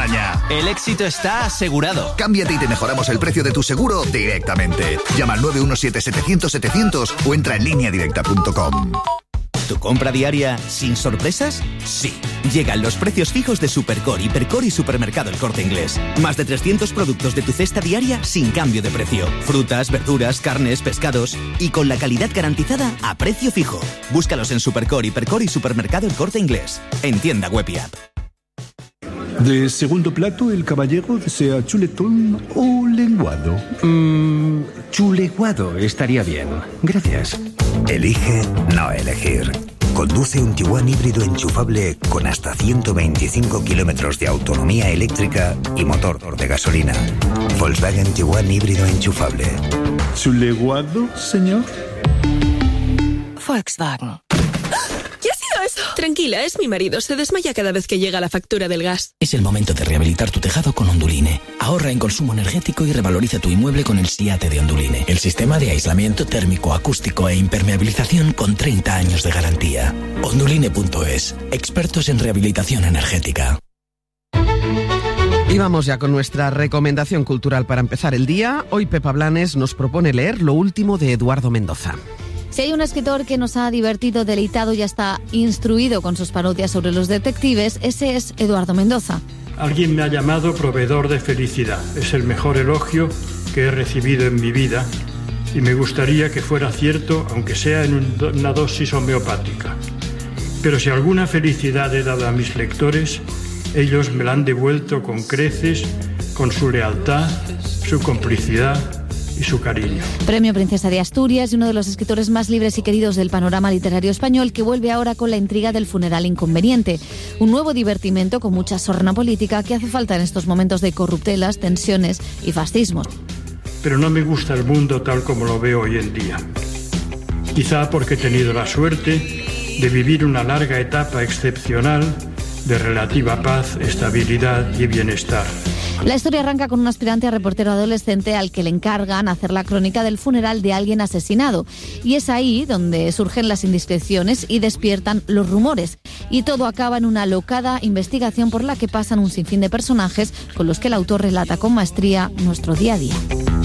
España. El éxito está asegurado. Cámbiate y te mejoramos el precio de tu seguro directamente. Llama al 917-700-700 o entra en lineadirecta.com. ¿Tu compra diaria sin sorpresas? Sí. Llegan los precios fijos de Supercore, Hipercore y Supermercado El Corte Inglés. Más de 300 productos de tu cesta diaria sin cambio de precio. Frutas, verduras, carnes, pescados y con la calidad garantizada a precio fijo. Búscalos en Supercore, Hipercore y Supermercado El Corte Inglés. En tienda web y app. De segundo plato, el caballero desea chuletón o lenguado. Chuleguado estaría bien. Gracias. Elige no elegir. Conduce un Tiguan híbrido enchufable con hasta 125 kilómetros de autonomía eléctrica y motor de gasolina. Volkswagen Tiguan híbrido enchufable. ¿Chuleguado, señor? Volkswagen. ¿Qué ha sido eso? Tranquila, es mi marido. Se desmaya cada vez que llega la factura del gas. Es el momento de rehabilitar tu tejado con Onduline. Ahorra en consumo energético y revaloriza tu inmueble con el SIATE de Onduline. El sistema de aislamiento térmico, acústico e impermeabilización con 30 años de garantía. Onduline.es. Expertos en rehabilitación energética. Y vamos ya con nuestra recomendación cultural para empezar el día. Hoy Pepa Blanes nos propone leer lo último de Eduardo Mendoza. Si hay un escritor que nos ha divertido, deleitado y hasta instruido con sus parodias sobre los detectives, ese es Eduardo Mendoza. Alguien me ha llamado proveedor de felicidad. Es el mejor elogio que he recibido en mi vida y me gustaría que fuera cierto, aunque sea en una dosis homeopática. Pero si alguna felicidad he dado a mis lectores, ellos me la han devuelto con creces, con su lealtad, su complicidad y su cariño. Premio Princesa de Asturias y uno de los escritores más libres y queridos del panorama literario español, que vuelve ahora con la intriga del funeral inconveniente. Un nuevo divertimento con mucha sorna política que hace falta en estos momentos de corruptelas, tensiones y fascismos. Pero no me gusta el mundo tal como lo veo hoy en día. Quizá porque he tenido la suerte de vivir una larga etapa excepcional de relativa paz, estabilidad y bienestar. La historia arranca con un aspirante a reportero adolescente al que le encargan hacer la crónica del funeral de alguien asesinado. Y es ahí donde surgen las indiscreciones y despiertan los rumores. Y todo acaba en una alocada investigación por la que pasan un sinfín de personajes con los que el autor relata con maestría nuestro día a día.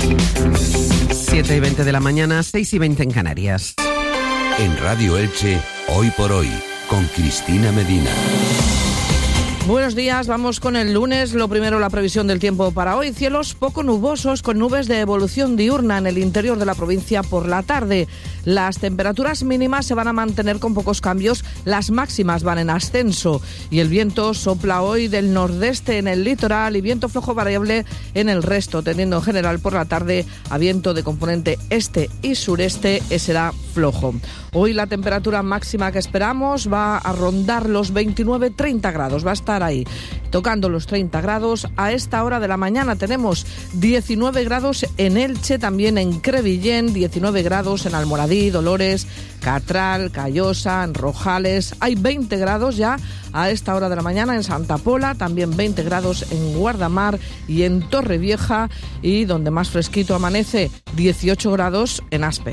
7:20 de la mañana, 6:20 en Canarias. En Radio Elche, Hoy por Hoy, con Cristina Medina. Buenos días, vamos con el lunes. Lo primero, la previsión del tiempo para hoy. Cielos poco nubosos con nubes de evolución diurna en el interior de la provincia por la tarde. Las temperaturas mínimas se van a mantener con pocos cambios, las máximas van en ascenso y el viento sopla hoy del nordeste en el litoral y viento flojo variable en el resto, tendiendo en general por la tarde a viento de componente este y sureste, será flojo. Hoy la temperatura máxima que esperamos va a rondar los 29-30 grados, va a estar ahí, tocando los 30 grados. A esta hora de la mañana tenemos 19 grados en Elche, también en Crevillén, 19 grados en Almoradí, Dolores, Catral, Callosa, en Rojales. Hay 20 grados ya a esta hora de la mañana en Santa Pola, también 20 grados en Guardamar y en Torrevieja, y donde más fresquito amanece, 18 grados en Aspe.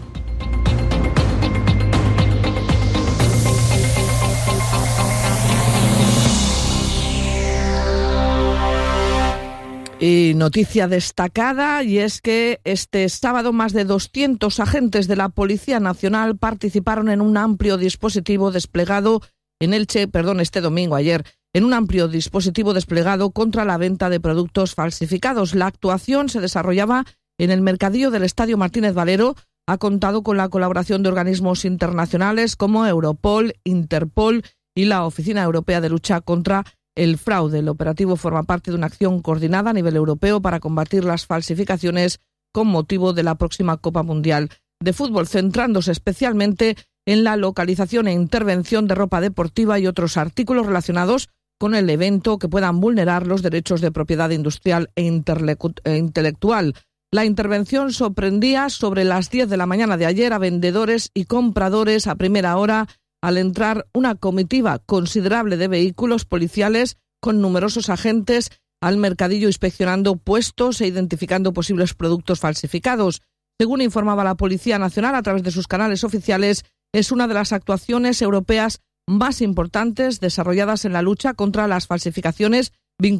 Y noticia destacada, y es que este sábado más de 200 agentes de la Policía Nacional participaron en un amplio dispositivo desplegado en Elche, este domingo, ayer, en un amplio dispositivo desplegado contra la venta de productos falsificados. La actuación se desarrollaba en el mercadillo del Estadio Martínez Valero. Ha contado con la colaboración de organismos internacionales como Europol, Interpol y la Oficina Europea de Lucha contra el Fraude. El operativo forma parte de una acción coordinada a nivel europeo para combatir las falsificaciones con motivo de la próxima Copa Mundial de Fútbol, centrándose especialmente en la localización e intervención de ropa deportiva y otros artículos relacionados con el evento que puedan vulnerar los derechos de propiedad industrial e intelectual. La intervención sorprendía sobre las 10 de la mañana de ayer a vendedores y compradores a primera hora, al entrar una comitiva considerable de vehículos policiales con numerosos agentes al mercadillo inspeccionando puestos e identificando posibles productos falsificados. Según informaba la Policía Nacional a través de sus canales oficiales, es una de las actuaciones europeas más importantes desarrolladas en la lucha contra las falsificaciones